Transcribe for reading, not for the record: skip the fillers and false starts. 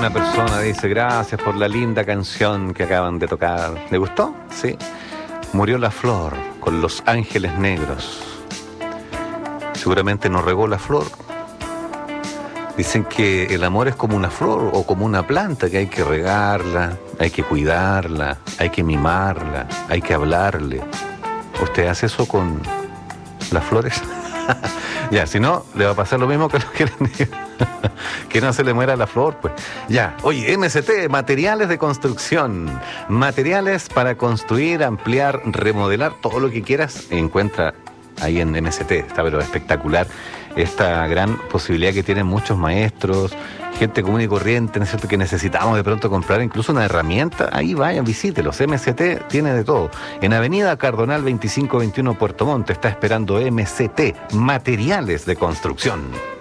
una persona dice: gracias por la linda canción que acaban de tocar. ¿Le gustó? Sí. Murió la flor con los ángeles negros. Seguramente no regó la flor. Dicen que el amor es como una flor o como una planta, que hay que regarla, hay que cuidarla, hay que mimarla, hay que hablarle. ¿Usted hace eso con las flores? Ya, si no, le va a pasar lo mismo que los que que no se le muera la flor, pues. Ya, oye, MST, materiales de construcción, materiales para construir, ampliar, remodelar, todo lo que quieras, encuentra ahí en MST. Está pero espectacular esta gran posibilidad que tienen muchos maestros, gente común y corriente, ¿no es cierto?, que necesitamos de pronto comprar incluso una herramienta. Ahí vayan, visítelos. MST tiene de todo. En Avenida Cardonal 2521 Puerto Montt está esperando MST, materiales de construcción.